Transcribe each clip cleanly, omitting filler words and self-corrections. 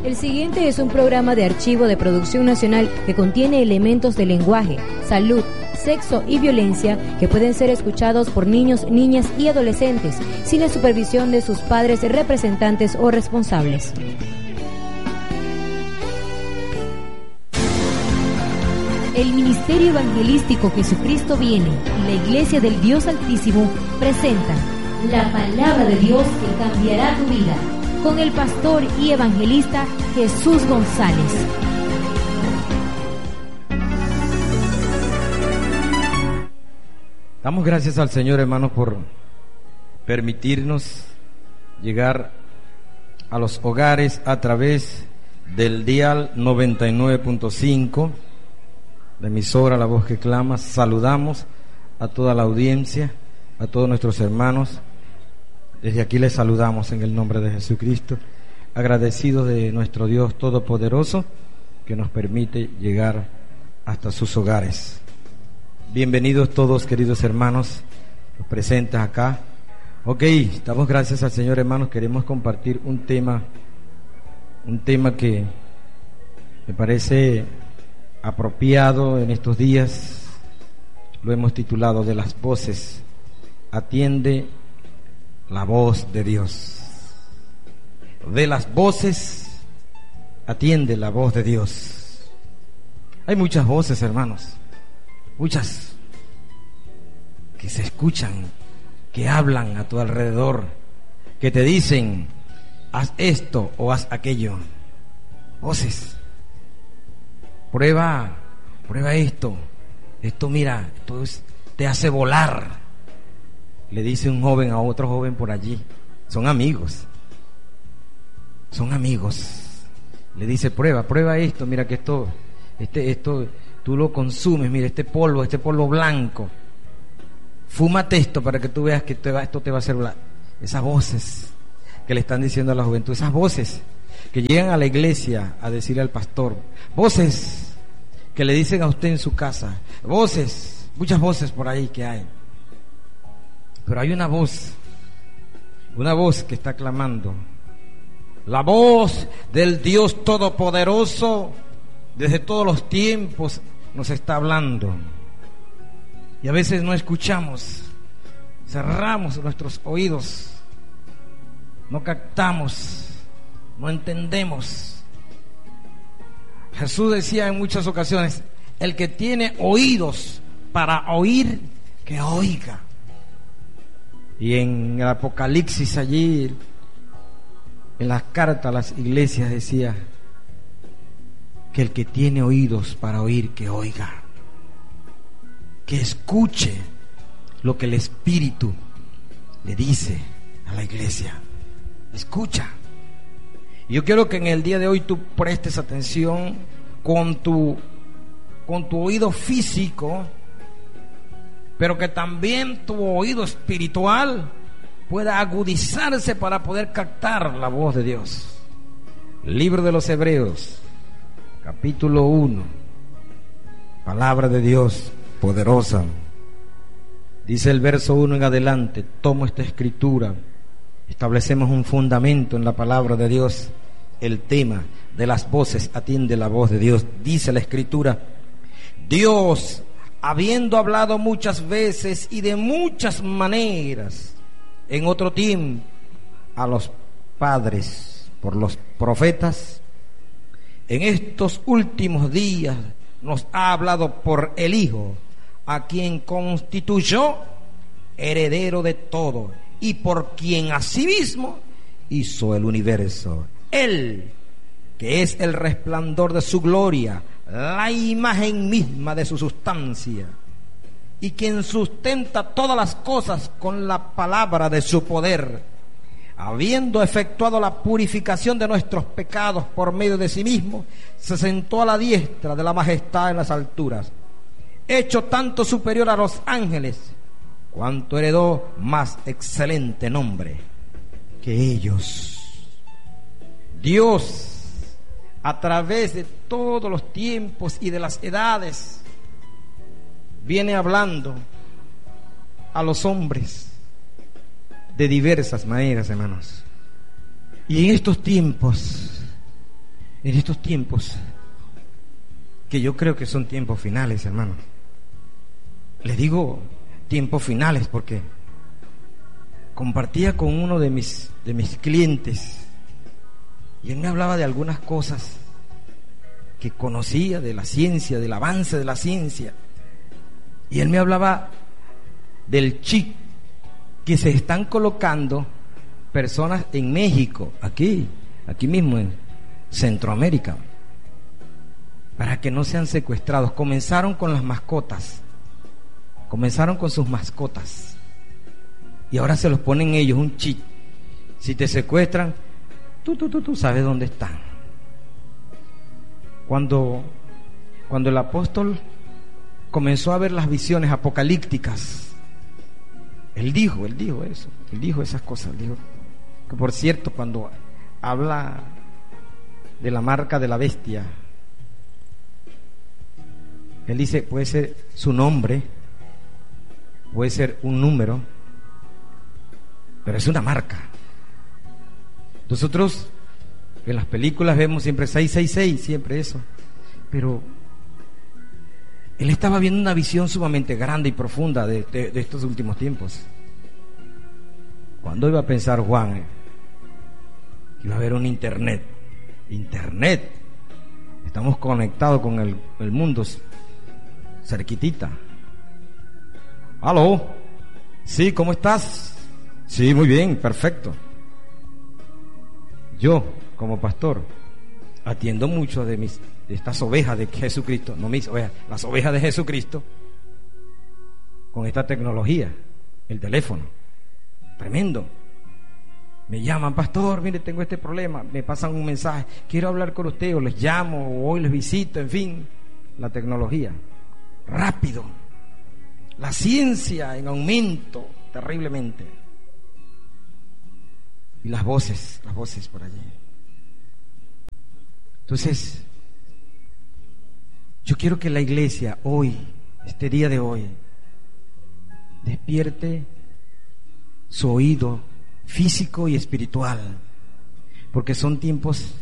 El siguiente es un programa de archivo de producción nacional que contiene elementos de lenguaje, salud, sexo y violencia que pueden ser escuchados por niños, niñas y adolescentes sin la supervisión de sus padres, representantes o responsables. El Ministerio Evangelístico Jesucristo Viene y la Iglesia del Dios Altísimo presentan la palabra de Dios que cambiará tu vida, con el pastor y evangelista Jesús González. Damos gracias al Señor, hermanos, por permitirnos llegar a los hogares a través del dial 99.5, la emisora La Voz que Clama. Saludamos a toda la audiencia, a todos nuestros hermanos. Desde aquí les saludamos en el nombre de Jesucristo, agradecidos de nuestro Dios Todopoderoso que nos permite llegar hasta sus hogares. Bienvenidos todos, queridos hermanos, los presentes acá. Ok, damos gracias al Señor, hermanos. Queremos compartir un tema que me parece apropiado en estos días. Lo hemos titulado De las voces. Atiende la voz de Dios. De las voces, atiende la voz de Dios. Hay muchas voces, hermanos, muchas que se escuchan, que hablan a tu alrededor, que te dicen, haz esto o haz aquello. Voces. Prueba esto, mira, te hace volar. Le dice un joven a otro joven por allí. Son amigos. Le dice, prueba esto, mira que esto tú lo consumes, mira este polvo blanco. Fúmate esto para que tú veas que esto te va a hacer volar. Esas voces que le están diciendo a la juventud, esas voces que llegan a la iglesia a decirle al pastor, voces que le dicen a usted en su casa, voces, muchas voces por ahí que hay. Pero hay una voz que está clamando, la voz del Dios Todopoderoso desde todos los tiempos nos está hablando. Y a veces no escuchamos, cerramos nuestros oídos, no captamos, no entendemos. Jesús decía en muchas ocasiones, el que tiene oídos para oír, que oiga. Y en el Apocalipsis allí, en las cartas a las iglesias decía que el que tiene oídos para oír, que oiga, que escuche lo que el Espíritu le dice a la iglesia. Escucha. Y yo quiero que en el día de hoy tú prestes atención con tu oído físico, pero que también tu oído espiritual pueda agudizarse para poder captar la voz de Dios. Libro de los Hebreos, capítulo 1, palabra de Dios poderosa. Dice el verso 1 en adelante, tomo esta escritura, establecemos un fundamento en la palabra de Dios, el tema de las voces, atiende la voz de Dios. Dice la escritura, Dios, habiendo hablado muchas veces y de muchas maneras en otro tiempo a los padres por los profetas, en estos últimos días nos ha hablado por el Hijo, a quien constituyó heredero de todo y por quien asimismo hizo el universo. Él, que es el resplandor de su gloria, la imagen misma de su sustancia, y quien sustenta todas las cosas con la palabra de su poder, habiendo efectuado la purificación de nuestros pecados por medio de sí mismo, se sentó a la diestra de la majestad en las alturas, hecho tanto superior a los ángeles, cuanto heredó más excelente nombre que ellos. Dios, a través de todos los tiempos y de las edades, viene hablando a los hombres de diversas maneras, hermanos. Y en estos tiempos en estos tiempos, que yo creo que son tiempos finales, hermano. Les digo tiempos finales porque compartía con uno de mis clientes y él me hablaba de algunas cosas que conocía de la ciencia, del avance de la ciencia, y él me hablaba del chip que se están colocando personas en México, aquí mismo en Centroamérica, para que no sean secuestrados. Comenzaron con las mascotas, comenzaron con sus mascotas, y ahora se los ponen ellos un chip. Si te secuestran, tú sabes dónde están. Cuando el apóstol comenzó a ver las visiones apocalípticas, él dijo eso, él dijo esas cosas, dijo que, por cierto, cuando habla de la marca de la bestia, él dice, puede ser su nombre, puede ser un número, pero es una marca. Nosotros en las películas vemos siempre 666, siempre eso, pero él estaba viendo una visión sumamente grande y profunda de estos últimos tiempos. ¿Cuándo iba a pensar Juan que iba a haber un internet? Estamos conectados con el mundo cerquitita. ¿Aló? Sí, ¿cómo estás? Sí, muy bien, perfecto. Yo, como pastor, atiendo mucho de estas ovejas de Jesucristo, no mis ovejas, las ovejas de Jesucristo, con esta tecnología, el teléfono, tremendo. Me llaman, pastor, mire, tengo este problema, me pasan un mensaje, quiero hablar con usted, o les llamo, o hoy les visito, en fin, la tecnología, rápido, la ciencia en aumento terriblemente, y las voces por allí. Entonces, yo quiero que la iglesia hoy, este día de hoy, despierte su oído físico y espiritual, porque son tiempos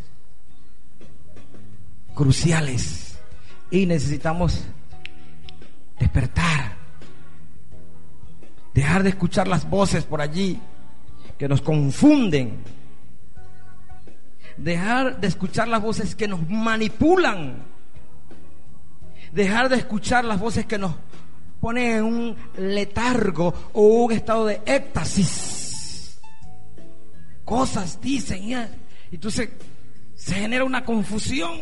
cruciales y necesitamos despertar, dejar de escuchar las voces por allí que nos confunden, dejar de escuchar las voces que nos manipulan, dejar de escuchar las voces que nos ponen en un letargo o un estado de éxtasis. Cosas dicen, y entonces se genera una confusión,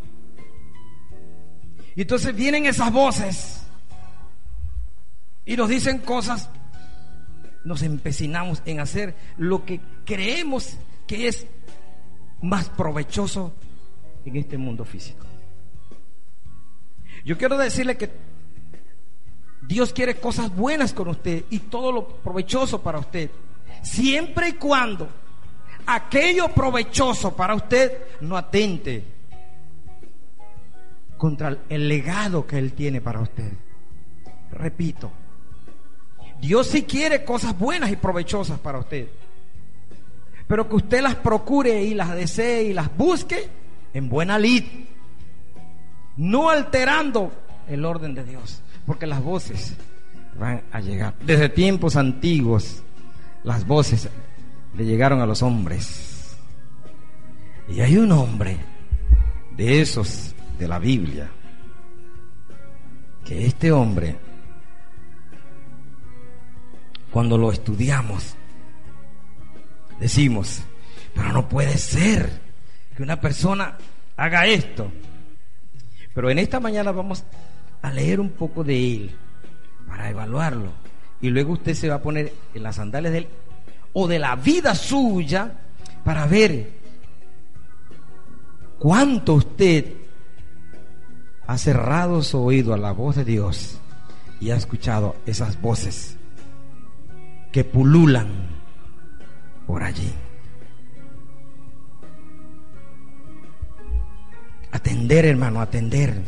y entonces vienen esas voces y nos dicen cosas, nos empecinamos en hacer lo que creemos que es más provechoso en este mundo físico. Yo quiero decirle que Dios quiere cosas buenas con usted y todo lo provechoso para usted, siempre y cuando aquello provechoso para usted no atente contra el legado que Él tiene para usted. Repito, Dios sí quiere cosas buenas y provechosas para usted, pero que usted las procure y las desee y las busque en buena lid, no alterando el orden de Dios, porque las voces van a llegar. Desde tiempos antiguos las voces le llegaron a los hombres, y hay un hombre de esos de la Biblia, que este hombre, cuando lo estudiamos, decimos, pero no puede ser que una persona haga esto. Pero en esta mañana vamos a leer un poco de él para evaluarlo, y luego usted se va a poner en las sandalias de él o de la vida suya para ver cuánto usted ha cerrado su oído a la voz de Dios y ha escuchado esas voces que pululan por allí. Atender, hermano, atender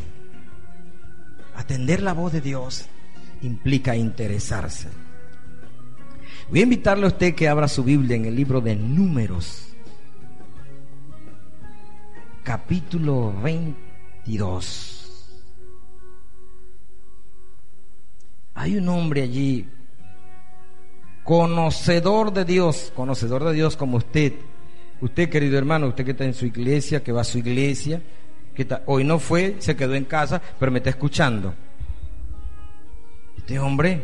la voz de Dios implica interesarse. Voy a invitarle a usted que abra su Biblia en el libro de Números, capítulo 22. Hay un hombre allí, conocedor de Dios como usted. Usted, querido hermano, usted que está en su iglesia, que va a su iglesia, hoy no fue, se quedó en casa, pero me está escuchando. Este hombre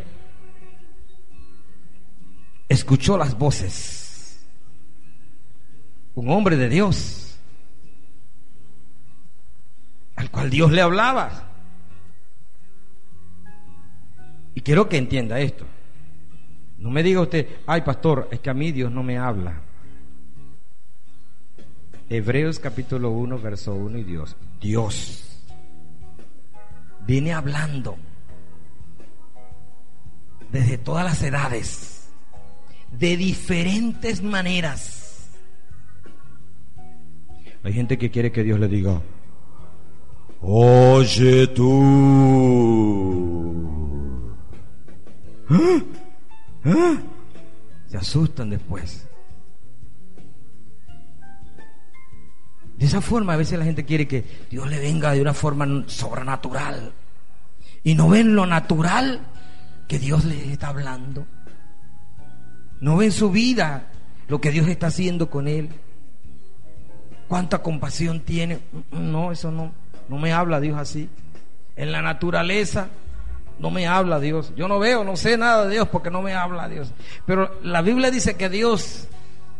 escuchó las voces. Un hombre de Dios, al cual Dios le hablaba. Y quiero que entienda esto. No me diga usted, ay pastor, es que a mí Dios no me habla. Hebreos capítulo 1, verso 1 y Dios viene hablando desde todas las edades, de diferentes maneras. Hay gente que quiere que Dios le diga, oye tú. Se asustan después. De esa forma a veces la gente quiere que Dios le venga de una forma sobrenatural y no ven lo natural que Dios les está hablando. No ven su vida, lo que Dios está haciendo con él. Cuánta compasión tiene. No, eso no me habla Dios así. En la naturaleza no me habla Dios. Yo no veo, no sé nada de Dios porque no me habla Dios. Pero la Biblia dice que Dios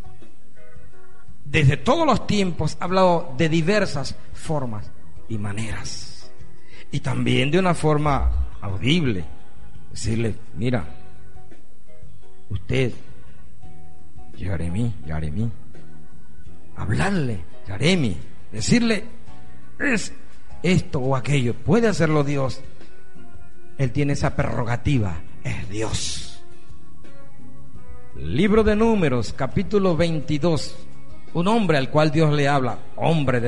desde todos los tiempos ha hablado de diversas formas y maneras. Y también de una forma audible. Decirle, mira, usted, Jeremí, hablarle, Jeremí, decirle, es esto o aquello. Puede hacerlo Dios. Él tiene esa prerrogativa, es Dios. Libro de Números, capítulo 22. Un hombre al cual Dios le habla, hombre de